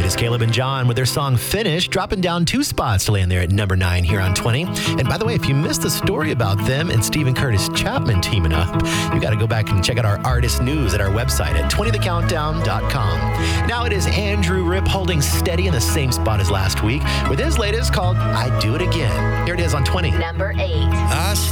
is Caleb and John with their song Finish, dropping down 2 spots to land there at number 9 here on 20. And by the way, if you missed the story about them and Stephen Curtis Chapman teaming up, you got to go back and check out our artist news at our website at 20thecountdown.com. Now it is Andrew Ripp holding steady in the same spot as last week with his latest called I Do It Again. Here it is on 20. Number 8.